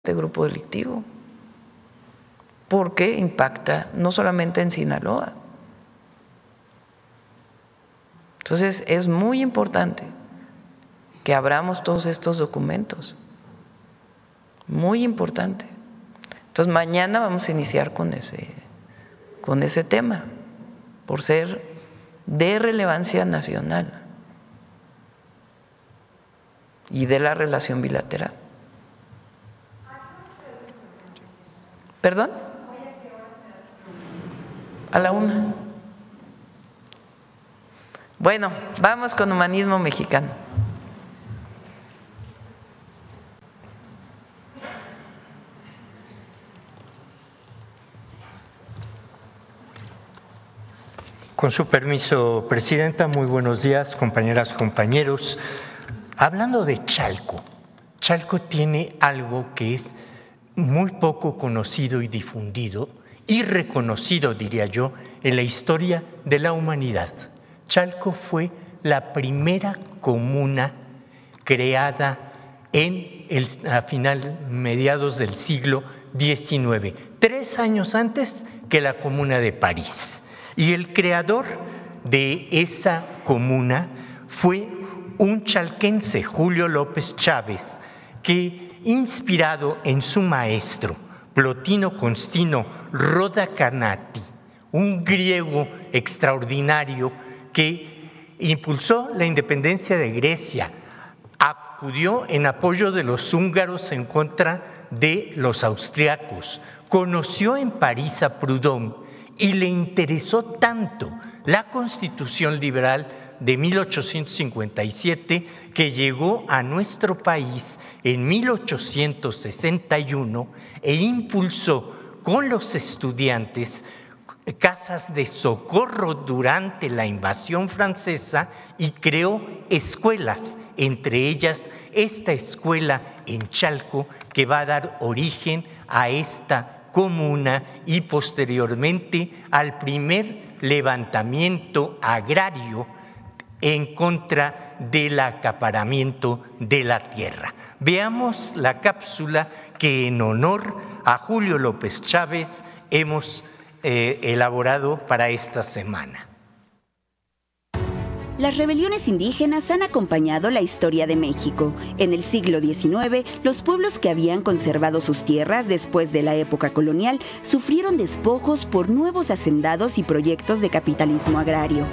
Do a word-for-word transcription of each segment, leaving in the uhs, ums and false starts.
este grupo delictivo, porque impacta no solamente en Sinaloa. Entonces es muy importante que abramos todos estos documentos, muy importante. Entonces mañana vamos a iniciar con ese, con ese tema, por ser de relevancia nacional y de la relación bilateral. ¿Perdón? A la una. Bueno, vamos con Humanismo Mexicano. Con su permiso, Presidenta, muy buenos días, compañeras, compañeros. Hablando de Chalco, Chalco tiene algo que es muy poco conocido y difundido y reconocido, diría yo, en la historia de la humanidad. Chalco fue la primera comuna creada en el, a finales, mediados del siglo diecinueve, tres años antes que la Comuna de París. Y el creador de esa comuna fue un chalquense, Julio López Chávez, que, inspirado en su maestro, Plotino Constantino Roda Canati, un griego extraordinario que impulsó la independencia de Grecia, acudió en apoyo de los húngaros en contra de los austriacos, conoció en París a Proudhon y le interesó tanto la Constitución Liberal de mil ochocientos cincuenta y siete que llegó a nuestro país en mil ochocientos sesenta y uno e impulsó con los estudiantes casas de socorro durante la invasión francesa y creó escuelas, entre ellas esta escuela en Chalco que va a dar origen a esta comuna y posteriormente al primer levantamiento agrario en contra del acaparamiento de la tierra. Veamos la cápsula que en honor a Julio López Chávez hemos eh, elaborado para esta semana. Las rebeliones indígenas han acompañado la historia de México. En el siglo diecinueve, los pueblos que habían conservado sus tierras después de la época colonial sufrieron despojos por nuevos hacendados y proyectos de capitalismo agrario.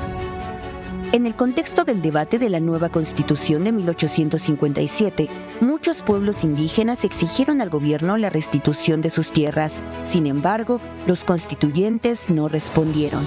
En el contexto del debate de la nueva Constitución de mil ochocientos cincuenta y siete, muchos pueblos indígenas exigieron al gobierno la restitución de sus tierras. Sin embargo, los constituyentes no respondieron.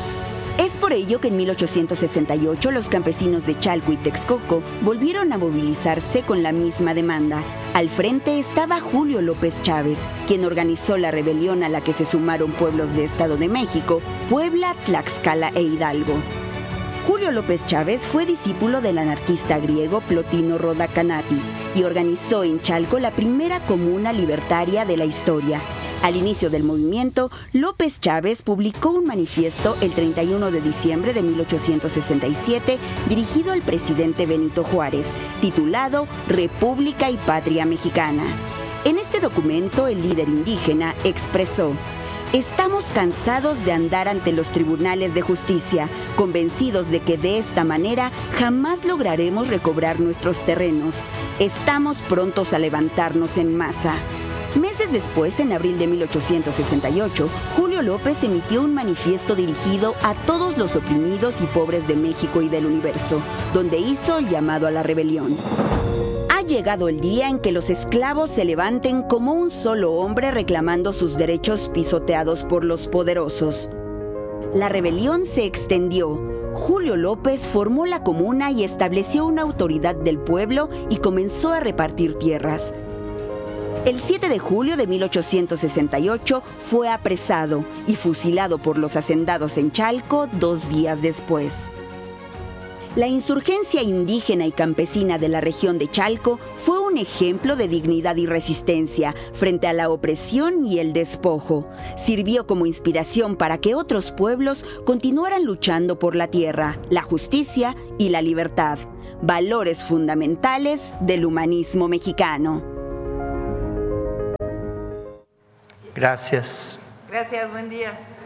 Es por ello que en mil ochocientos sesenta y ocho los campesinos de Chalco y Texcoco volvieron a movilizarse con la misma demanda. Al frente estaba Julio López Chávez, quien organizó la rebelión a la que se sumaron pueblos de Estado de México, Puebla, Tlaxcala e Hidalgo. Julio López Chávez fue discípulo del anarquista griego Plotino Roda Canati y organizó en Chalco la primera comuna libertaria de la historia. Al inicio del movimiento, López Chávez publicó un manifiesto el treinta y uno de diciembre de mil ochocientos sesenta y siete dirigido al presidente Benito Juárez, titulado República y Patria Mexicana. En este documento, el líder indígena expresó: estamos cansados de andar ante los tribunales de justicia, convencidos de que de esta manera jamás lograremos recobrar nuestros terrenos. Estamos prontos a levantarnos en masa. Meses después, en abril de mil ochocientos sesenta y ocho, Julio López emitió un manifiesto dirigido a todos los oprimidos y pobres de México y del universo, donde hizo el llamado a la rebelión. Ha llegado el día en que los esclavos se levanten como un solo hombre reclamando sus derechos pisoteados por los poderosos. La rebelión se extendió. Julio López formó la comuna y estableció una autoridad del pueblo y comenzó a repartir tierras. El siete de julio de mil ochocientos sesenta y ocho fue apresado y fusilado por los hacendados en Chalco dos días después. La insurgencia indígena y campesina de la región de Chalco fue un ejemplo de dignidad y resistencia frente a la opresión y el despojo. Sirvió como inspiración para que otros pueblos continuaran luchando por la tierra, la justicia y la libertad, valores fundamentales del humanismo mexicano. Gracias. Gracias, buen día.